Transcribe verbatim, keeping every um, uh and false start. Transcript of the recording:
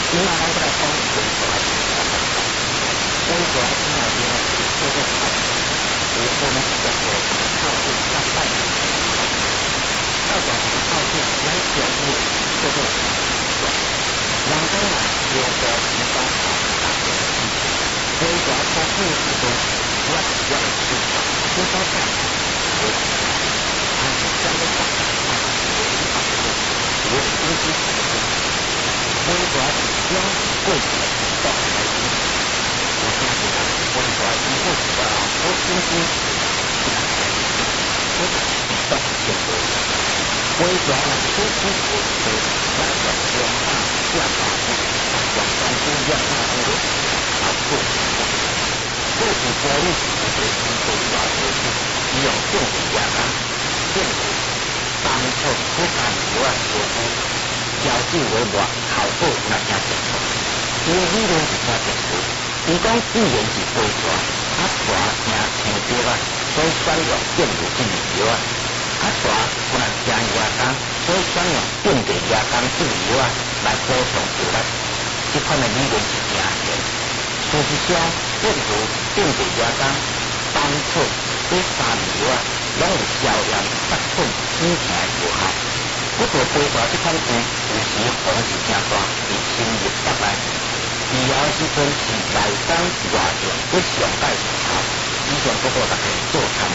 今仔咱再来讲微博的情况。微博现在呢，做做好，比如说呢，叫做靠近上半年，靠近靠近来表示做做好。两个人有个情况好大的事情，微博在后续中，我我是多少在微博，它是相对大的，它是有一方面有经济上的问题。微博是将贵的到台湾，我相信啊，微博以后啊，多经济来台湾，都是到现在。微博呢，初期我是来讲文化文化部，广东省文化部啊，做什么？这是国力是对中国大陆是利用电子加工、电子当做出产以外所需。交际微博效果那真成功，伊理论是真成功。伊讲既然是微博，啊大声听着啊，所以选用电子进入药啊，啊大不能听牙工，所以选用电子牙工进入药啊来补充出来。这款的理论是正确。事实上，正如电子牙工、单纯这三味药啊，拢有消炎、杀菌、止疼有效。不过微博这款病有时风是正大，是侵入北来。治疗的时阵是内当外用，要上盖上效。以上各个大家做参